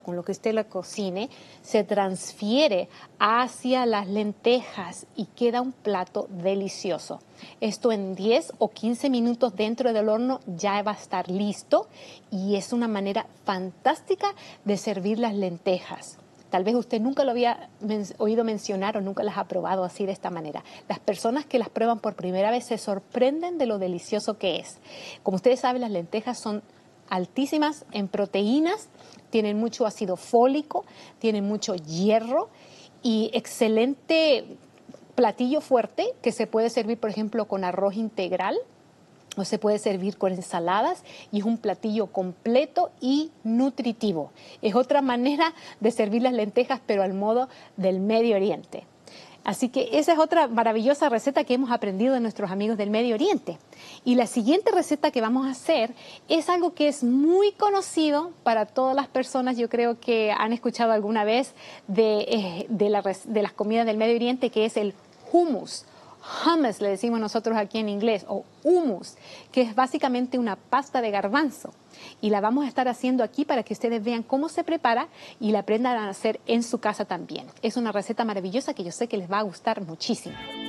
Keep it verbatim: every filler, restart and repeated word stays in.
con lo que usted la cocine, se transfiere hacia las lentejas y queda un plato delicioso. Esto en diez o quince minutos dentro del horno ya va a estar listo y es una manera fantástica de servir las lentejas. Tal vez usted nunca lo había men- oído mencionar o nunca las ha probado así de esta manera. Las personas que las prueban por primera vez se sorprenden de lo delicioso que es. Como ustedes saben, las lentejas son altísimas en proteínas, tienen mucho ácido fólico, tienen mucho hierro y excelente platillo fuerte que se puede servir, por ejemplo, con arroz integral o se puede servir con ensaladas y es un platillo completo y nutritivo. Es otra manera de servir las lentejas, pero al modo del Medio Oriente. Así que esa es otra maravillosa receta que hemos aprendido de nuestros amigos del Medio Oriente. Y la siguiente receta que vamos a hacer es algo que es muy conocido para todas las personas. Yo creo que han escuchado alguna vez de, eh, de, la, de las comidas del Medio Oriente, que es el hummus. Hummus le decimos nosotros aquí en inglés, o hummus, que es básicamente una pasta de garbanzo. Y la vamos a estar haciendo aquí para que ustedes vean cómo se prepara y la aprendan a hacer en su casa también. Es una receta maravillosa que yo sé que les va a gustar muchísimo.